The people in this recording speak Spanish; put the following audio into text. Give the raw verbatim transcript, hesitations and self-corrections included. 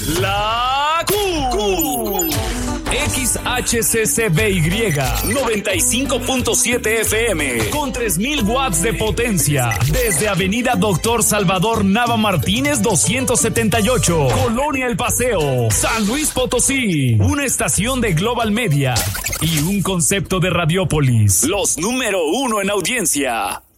La Q. X H C C B Y noventa y cinco punto siete F M con tres mil watts de potencia desde Avenida Doctor Salvador Nava Martínez doscientos setenta y ocho, Colonia El Paseo, San Luis Potosí. Una estación de Global Media y un concepto de Radiópolis, los número uno en audiencia.